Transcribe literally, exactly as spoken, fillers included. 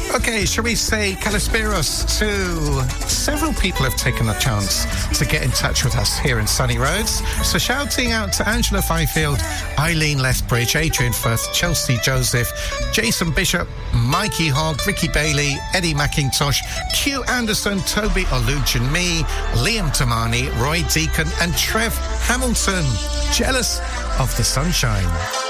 Okay, shall we say Kalispiros to several people have taken the chance to get in touch with us here in Sunny Roads. So shouting out to Angela Fifield, Eileen Lethbridge, Adrian Firth, Chelsea Joseph, Jason Bishop, Mikey Hogg, Ricky Bailey, Eddie McIntosh, Q Anderson, Toby Oluchin, me, Liam Tamani, Roy Deacon and Trev Hamilton. Jealous of the sunshine.